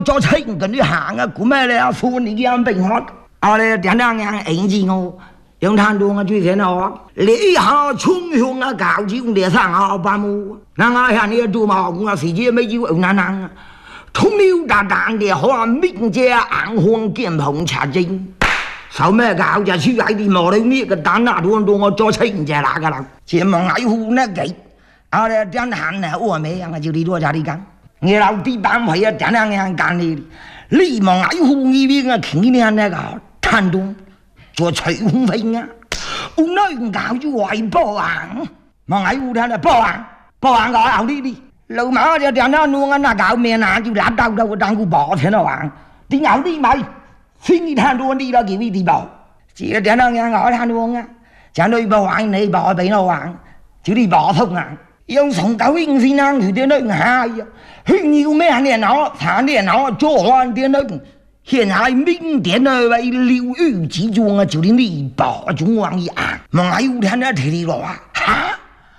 做清跟你行啊，古咩咧富你样病好，啊咧点样样演技我，用谈多啊最先哦，你好冲胸啊搞起用的上好把木，那啊像你做毛我世界没有难难啊，通溜达达的话名家暗红剑红茶精。sau mấy gạo giờ suy ai đi mò đây mi cái đàn nào luôn luôn cho清giờ là cái nào chỉ mà ngài hu nó gậy à đây đàn hàng này ủa mấy anh chịu đi đua ra đi cắn nghe đầu tí bám phải đàn hàng cắn đi lý mà ngài hu nghi biết là khi này này gạo than đúng cho chơi không phải nhá ông nói gạo chứ hoài bỏ hàng mà ngài hu thế là bỏ hàng gọi ảo đi lâu mà giờ đàn hàng luôn anh là gạo mẹ nào chứ làm đâu đang cứ bỏ thế nào hàng tí ngạo đi mày xin đi than đuôn đi đó kiểu đi bỏ chỉ là để nó nghe ngõ than đuôn á chả nơi bỏ anh này bỏ bị nó hoàng chứ đi bỏ không à ông sống cáo in xin ăn thì đến nơi hai hình như mấy anh này nó thả này nó cho hoàn đến nơi hiện tại minh đến nơi vậy lưu ưu chỉ chuông à chịu đi bỏ chúng hoàng gì à mà ngay u than á thì đi rồi hả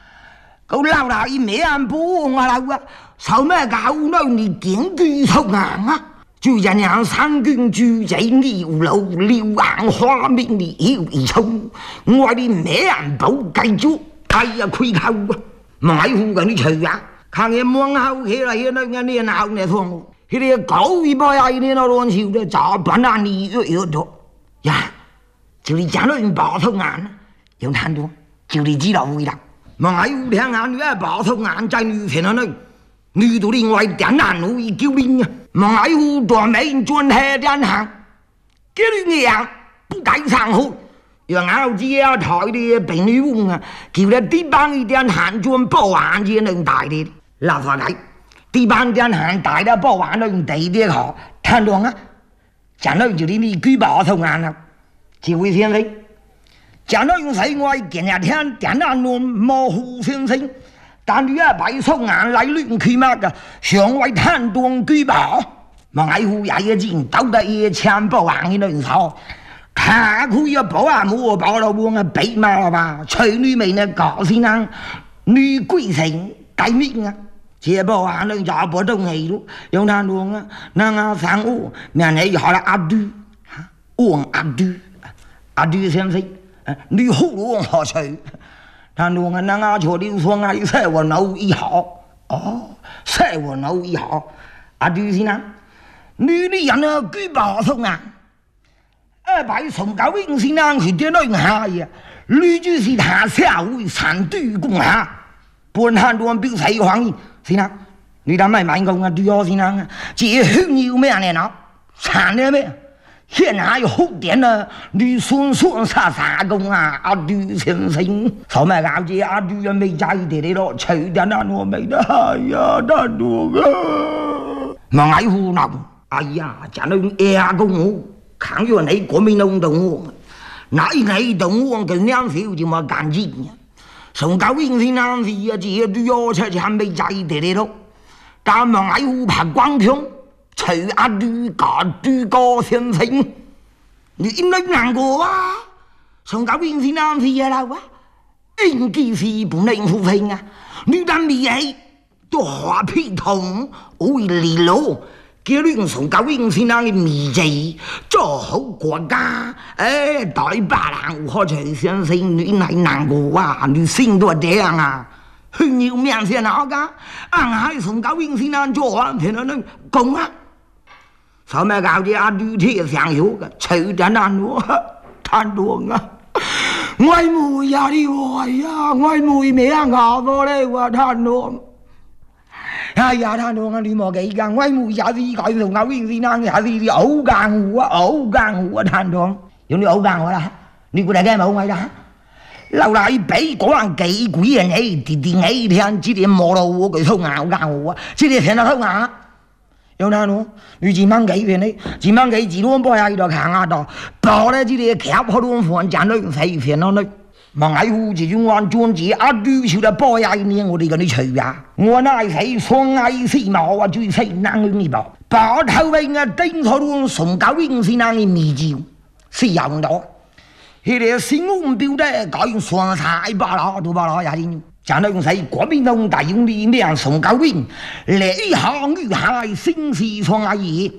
câu lao đạo y mẹ anh bố mà lao á sao mấy gạo nó đi kiến cư không à chú nhà nhà sang kinh chú dạy liu lâu liu ăn hoa minh đi yêu ý sông ngoài đi mẹ ăn bầu cây chú ai à khuy khâu mà ai hu gần đi chơi á khang em muốn hao khi là hiện nay nghe nào này thôi khi đi cổ đi bao ai nên nó luôn chịu để cho bản ăn đi yêu đó ya chú đi chán nó bỏ thông ngàn dùng than luôn chú đi chỉ đạo vui đặc mà ai hu theo ngàn nữa bỏ thông ngàn trái như thế nó女都另外点难路一救兵啊，忙爱护多美专黑点行，给你样不该上户，让熬姐台的病女翁啊，叫他地方一点行专保安就能大的，老法来，地方点行大的保安能地的好，谈懂啊？讲到就你举报通案了，几位先生，讲到用谁外今日天点难路模糊先生。但你啊，摆送眼来亂佢乜噶？上位攤檔舉報，嘛愛護也一件到底嘢搶保安嘅人手，他佢要保安冇保到幫啊俾嘛啦吧？隨女美呢搞先啊，女鬼城改命啊！這保安人就不懂嘢咯，用攤檔啊，那個上午面係好了阿杜，王阿杜先生，你好王好吹。他弄个那个瞧的说啊，晒我脑一好哦，晒我脑一好啊，就是呢，女的人呢举报送啊，把送高英先生去点到下呀，女就是他社会三对公下，本汉多表示欢迎，先生，你当买满工啊，对哦，先生啊，这很有咩呢？喏，惨了没？现在有好点呢，你顺啥工啊？阿杜先生，草莓搞姐阿杜也没在地里咯，吹点那我没得，哎呀，那多个，嘛爱胡闹，哎呀，讲到阿公我，看住你国民运动我，那一个动物跟两手就冇干净呀，送高英先生是啊，这都要出去还没在地里咯，但嘛爱胡拍光屏。徐阿杜個杜哥先生，你應該難過啊！上九邊先啱事啦哇，應該是本嚟付費啊！你但未係都花皮痛，會離路，叫你上九邊先啱嘅秘籍，做好國家，大把人學徐先生，你係難過啊！你心都這樣啊！很有面先哪個？俺還上九邊先啱做完，聽到你講啊！sau mấy gạo thì ăn đi thì sáng hiểu cả chơi đàn ăn nữa than đuông á ngoài mùi ra đi hoài á ngoài mùi mẹ ngọ vô đây qua than đuông ai ya than đuông đi mò cái càng ngoài mùi ra đi gọi dùng ngáo yên gì năng ya đi ấu càng hùa than đuông giống như ấu càng hùa là đi của đại cái mà ngoài đó lâu lại bảy có ăn kỹ quỷ anh ấy thì ấy thì anh chỉ điểm mò đầu cái thông ảo càng hùa chỉ điểm thế nào thông ảo有那喏，你只忙给片嘞，只忙给几多包下一道看啊道，包嘞这里看好多饭，讲到用谁片了嘞？忙爱护这种玩专辑啊，追求的包下一年我哋跟你吹呀，我那谁双爱谁毛啊，最谁难用你包，包头位啊，顶头用送高英是那个秘籍，是用到，迄个新闻标的搞用双菜包了，都包了呀的。讲到用谁国民党大用力量送高兵，雷下雨下星时双阿姨。